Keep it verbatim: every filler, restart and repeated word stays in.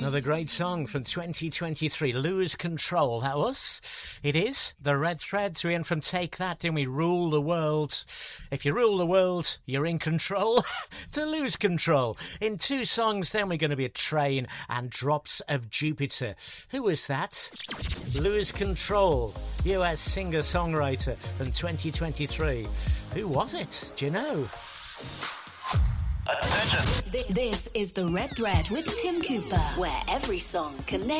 Another great song from twenty twenty-three, Lose Control, that was. It is The Red Threads. We went from Take That, didn't we? Rule the World. If you rule the world, you're in control. To Lose Control. In two songs, then we're going to be a Train and Drops of Jupiter. Who was that? Lose Control, U S singer-songwriter from twenty twenty-three. Who was it? Do you know? Attention. This is The Red Thread with Tim Cooper, where every song connects.